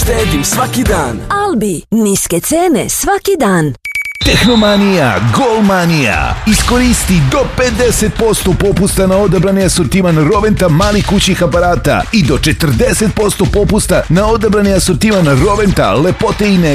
štedim svaki dan. Albi, niske cene svaki dan. Tehnomanija, Golmanija. Iskoristi do 50% popusta na odabrani asortiman Roventa malih kućnih aparata i do 40% popusta na odabrani asortiman Roventa lepote i